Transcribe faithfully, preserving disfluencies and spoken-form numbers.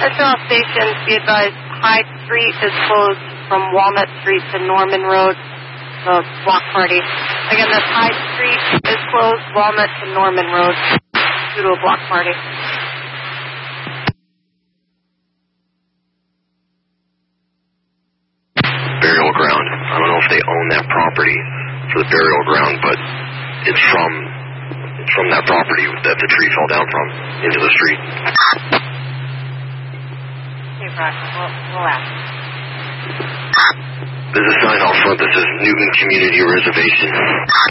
Central Station, be advised, Hyde Street is closed from Walnut Street to Norman Road, the block party. Again, that's Hyde Street is closed, Walnut to Norman Road, due to a block party. Burial ground. I don't know if they own that property for the burial ground, but it's from it's from that property that the tree fell down from into the street. Okay, Brock, we'll, we'll ask. There's a sign out front that says Newton Community Reservation.